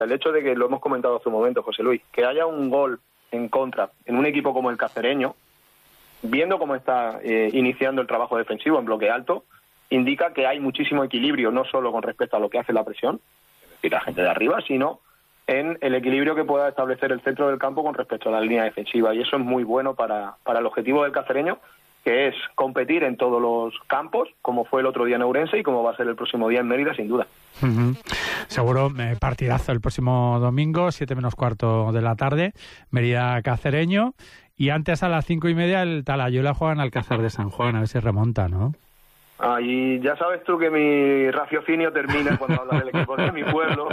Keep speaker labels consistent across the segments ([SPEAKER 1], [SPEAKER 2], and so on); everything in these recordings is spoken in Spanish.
[SPEAKER 1] El hecho de que, lo hemos comentado hace un momento, José Luis, que haya un gol en contra en un equipo como el cacereño, viendo cómo está iniciando el trabajo defensivo en bloque alto, indica que hay muchísimo equilibrio, no solo con respecto a lo que hace la presión, es decir, la gente de arriba, sino en el equilibrio que pueda establecer el centro del campo con respecto a la línea defensiva. Y eso es muy bueno para el objetivo del cacereño, que es competir en todos los campos, como fue el otro día en Ourense y como va a ser el próximo día en Mérida, sin duda.
[SPEAKER 2] Seguro, partidazo el próximo domingo, 7 menos cuarto de la tarde, Mérida Cacereño, y antes a las 5:30 el Talayuela juega en Alcázar de San Juan, a ver si remonta, ¿no?
[SPEAKER 1] Y ya sabes tú que mi raciocinio termina cuando hablas del equipo de mi pueblo.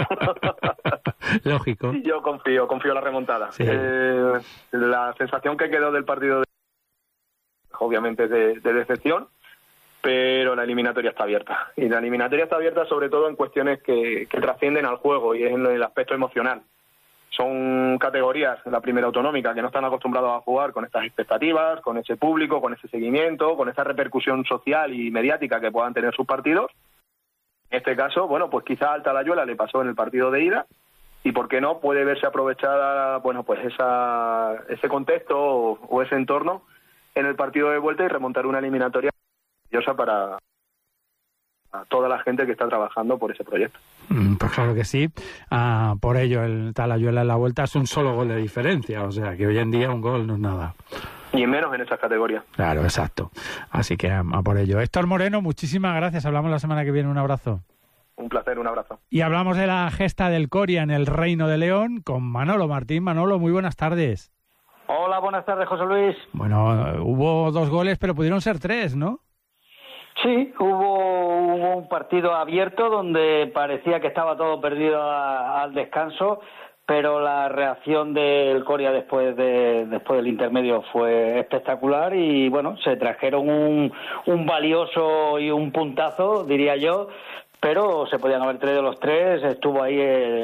[SPEAKER 2] Lógico.
[SPEAKER 1] Y yo confío en la remontada.
[SPEAKER 2] Sí.
[SPEAKER 1] La sensación que quedó del partido obviamente de decepción, pero la eliminatoria está abierta. Y la eliminatoria está abierta sobre todo en cuestiones que trascienden al juego y es en el aspecto emocional. Son categorías en la primera autonómica que no están acostumbrados a jugar con estas expectativas, con ese público, con ese seguimiento, con esa repercusión social y mediática que puedan tener sus partidos. En este caso, bueno, pues quizá al Talayuela le pasó en el partido de ida y por qué no puede verse aprovechada, bueno, pues ese contexto o ese entorno en el partido de vuelta y remontar una eliminatoria maravillosa para toda la gente que está trabajando por ese proyecto.
[SPEAKER 2] Pues claro que sí. Por ello el Talayuela en la vuelta es un solo gol de diferencia, o sea que hoy en día un gol no es nada.
[SPEAKER 1] Y menos en esas categorías.
[SPEAKER 2] Claro, exacto. Así que a por ello. Héctor Moreno, muchísimas gracias. Hablamos la semana que viene. Un abrazo.
[SPEAKER 1] Un placer, un abrazo.
[SPEAKER 2] Y hablamos de la gesta del Coria en el Reino de León con Manolo Martín. Manolo, muy buenas tardes.
[SPEAKER 3] Hola, buenas tardes, José Luis.
[SPEAKER 2] Bueno, hubo 2 goles, pero pudieron ser 3, ¿no?
[SPEAKER 3] Sí, hubo un partido abierto donde parecía que estaba todo perdido al descanso, pero la reacción del Coria después del intermedio fue espectacular y bueno, se trajeron un valioso y un puntazo, diría yo, pero se podían haber traído los 3, estuvo ahí,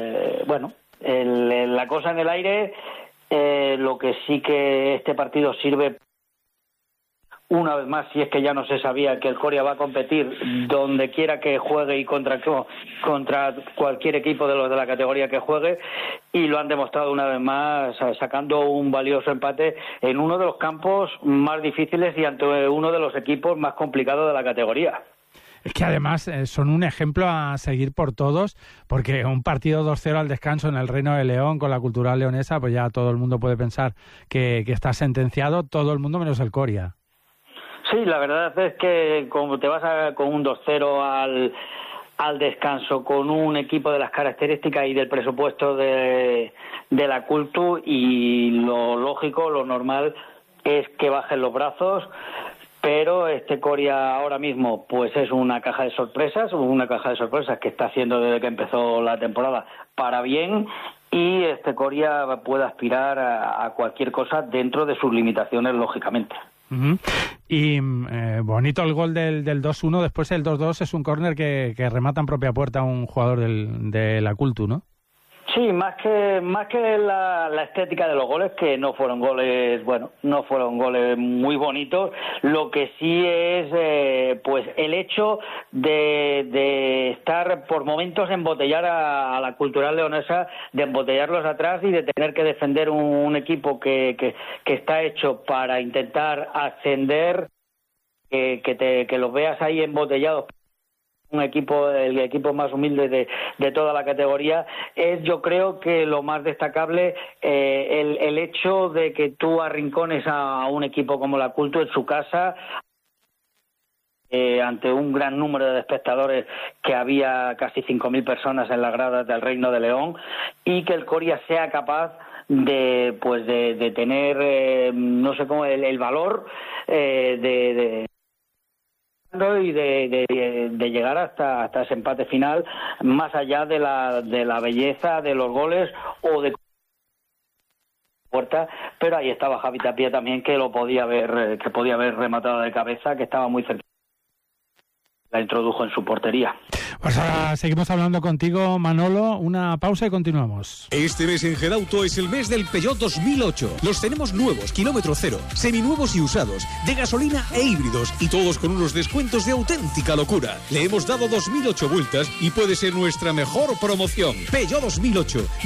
[SPEAKER 3] la cosa en el aire. Lo que sí que este partido sirve una vez más, si es que ya no se sabía, que el Coria va a competir donde quiera que juegue y contra cualquier equipo de los de la categoría que juegue, y lo han demostrado una vez más sacando un valioso empate en uno de los campos más difíciles y ante uno de los equipos más complicados de la categoría.
[SPEAKER 2] Es que además son un ejemplo a seguir por todos, porque un partido 2-0 al descanso en el Reino de León con la Cultural Leonesa, pues ya todo el mundo puede pensar que está sentenciado, todo el mundo menos el Coria.
[SPEAKER 3] Sí, la verdad es que como te vas con un 2-0 al descanso, con un equipo de las características y del presupuesto de la Cultu, y lo lógico, lo normal es que bajen los brazos, pero este Coria ahora mismo pues es una caja de sorpresas que está haciendo desde que empezó la temporada para bien, y este Coria puede aspirar a cualquier cosa dentro de sus limitaciones, lógicamente.
[SPEAKER 2] Uh-huh. Y bonito el gol del 2-1, después el 2-2 es un córner que remata en propia puerta a un jugador de la Cultu, ¿no?
[SPEAKER 3] Sí, más que la estética de los goles, que no fueron goles muy bonitos. Lo que sí es pues el hecho de estar por momentos embotellar a la Cultural Leonesa, de embotellarlos atrás y de tener que defender un equipo que está hecho para intentar ascender, que los veas ahí embotellados. El equipo más humilde de toda la categoría, es, yo creo que lo más destacable, el hecho de que tú arrincones a un equipo como la Cultu en su casa, ante un gran número de espectadores, que había casi 5.000 personas en las gradas del Reino de León, y que el Coria sea capaz de tener no sé cómo el valor y de llegar hasta ese empate final, más allá de la belleza de los goles o de puerta, pero ahí estaba Javi Tapia también, que podía haber rematado de cabeza, que estaba muy cerca, la introdujo en su portería.
[SPEAKER 2] Pues ahora seguimos hablando contigo, Manolo. Una pausa y continuamos.
[SPEAKER 4] Este mes en Gedauto es el mes del Peugeot 2008. Los tenemos nuevos, kilómetro cero, seminuevos y usados, de gasolina e híbridos, y todos con unos descuentos de auténtica locura. Le hemos dado 2008 vueltas y puede ser nuestra mejor promoción. Peugeot 2008.